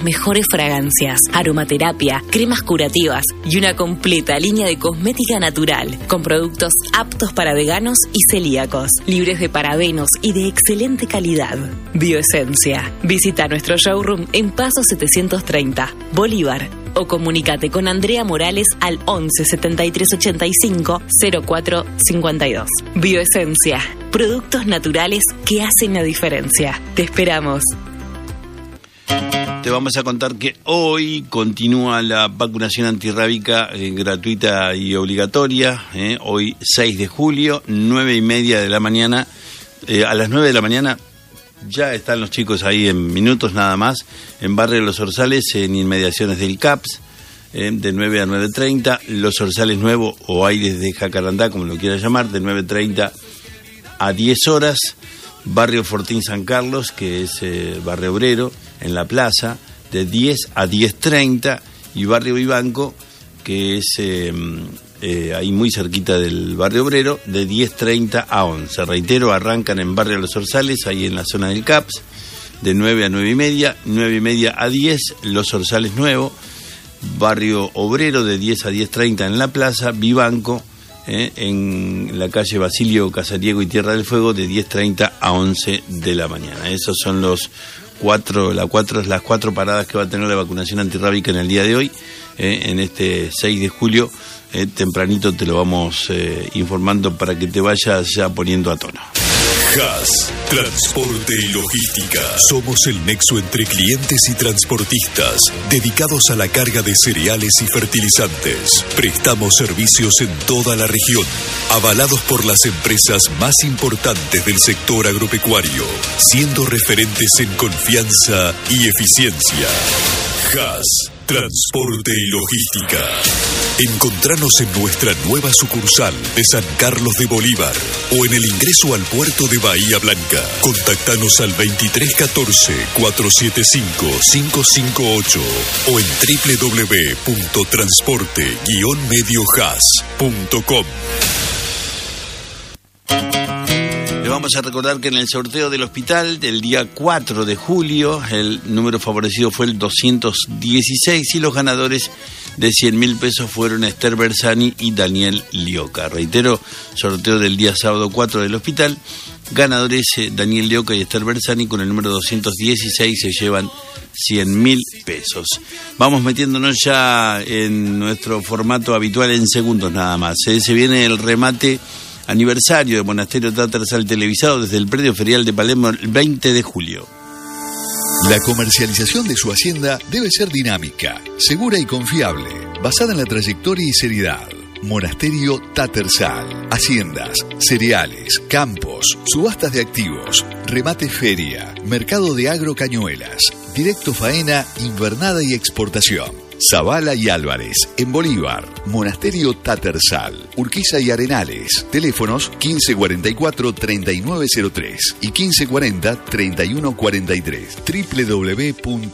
mejores fragancias, aromaterapia, cremas curativas y una completa línea de cosmética natural, con productos aptos para veganos y celíacos, libres de parabenos y de excelente calidad. Bioesencia. Visita nuestro showroom en Paso 730, Bolívar, o comunícate con Andrea Morales al 11 73 85 04 52. Bioesencia. Productos naturales que hacen la diferencia. Te esperamos. Te vamos a contar que hoy continúa la vacunación antirrábica gratuita y obligatoria. Hoy 6 de julio, 9:30 de la mañana. A las 9 de la mañana ya están los chicos ahí en minutos nada más, en Barrio Los Orzales, en inmediaciones del CAPS, de 9 a 9:30. Los Orzales Nuevo o Aires de Jacarandá, como lo quieras llamar, de 9:30 a 10 horas. Barrio Fortín San Carlos, que es Barrio Obrero, en la plaza, de 10 a 10:30. Y Barrio Vivanco, que es ahí muy cerquita del Barrio Obrero, de 10:30 a 11. Reitero, arrancan en Barrio Los Orzales, ahí en la zona del CAPS, de 9 a 9:30, 9:30 a 10, Los Orzales Nuevo. Barrio Obrero, de 10 a 10:30 en la plaza. Vivanco, en la calle Basilio Casariego y Tierra del Fuego, de 10:30 a 11 de la mañana. Esos son las cuatro paradas que va a tener la vacunación antirrábica en el día de hoy, en este 6 de julio. Tempranito te lo vamos informando para que te vayas ya poniendo a tono. Haas, Transporte y Logística. Somos el nexo entre clientes y transportistas, dedicados a la carga de cereales y fertilizantes. Prestamos servicios en toda la región, avalados por las empresas más importantes del sector agropecuario, siendo referentes en confianza y eficiencia. Haas, Transporte y Logística. Encontranos en nuestra nueva sucursal de San Carlos de Bolívar o en el ingreso al puerto de Bahía Blanca. Contactanos al 2314-475-558 o en www.transporte-mediohaas.com. Le vamos a recordar que en el sorteo del hospital del día 4 de julio, el número favorecido fue el 216 y los ganadores de 100.000 pesos fueron Esther Bersani y Daniel Lioca. Reitero, sorteo del día sábado 4 del hospital, ganadores Daniel Lioca y Esther Bersani con el número 216 se llevan 100.000 pesos. Vamos metiéndonos ya en nuestro formato habitual en segundos nada más. Se viene el remate aniversario de Monasterio Tatersal televisado desde el predio ferial de Palermo el 20 de julio. La comercialización de su hacienda debe ser dinámica, segura y confiable, basada en la trayectoria y seriedad. Monasterio Tatersal. Haciendas, cereales, campos, subastas de activos, remate feria, mercado de agrocañuelas, directo faena, invernada y exportación. Zavala y Álvarez, en Bolívar. Monasterio Tatersal, Urquiza y Arenales. Teléfonos 1544-3903 y 1540-3143.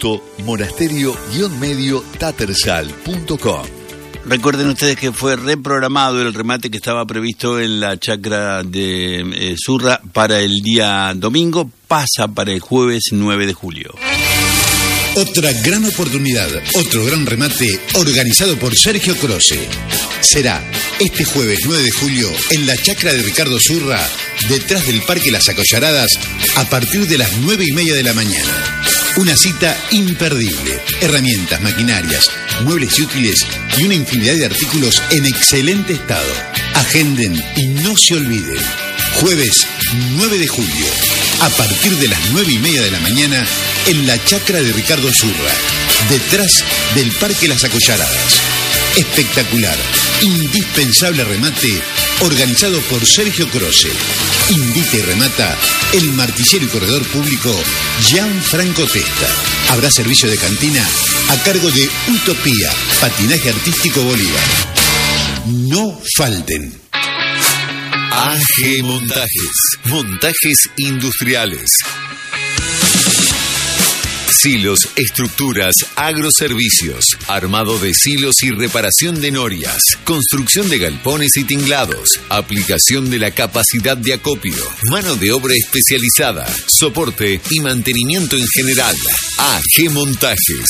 www.monasterio-mediotatersal.com. Recuerden ustedes que fue reprogramado el remate que estaba previsto en la chacra de Zurra para el día domingo. Pasa para el jueves 9 de julio. Otra gran oportunidad, otro gran remate organizado por Sergio Croce. Será este jueves 9 de julio en la chacra de Ricardo Zurra, detrás del Parque Las Acollaradas, a partir de las 9:30 de la mañana. Una cita imperdible. Herramientas, maquinarias, muebles y útiles y una infinidad de artículos en excelente estado. Agenden y no se olviden. Jueves 9 de julio, a partir de las 9:30 de la mañana, en la chacra de Ricardo Zurra, detrás del Parque Las Acollaradas. Espectacular, indispensable remate organizado por Sergio Croce. Invita y remata el martillero y corredor público Gianfranco Testa. Habrá servicio de cantina a cargo de Utopía, Patinaje Artístico Bolívar. No falten. AG Montajes. Montajes industriales. Silos, estructuras, agroservicios, armado de silos y reparación de norias, construcción de galpones y tinglados, aplicación de la capacidad de acopio, mano de obra especializada, soporte y mantenimiento en general. AG Montajes,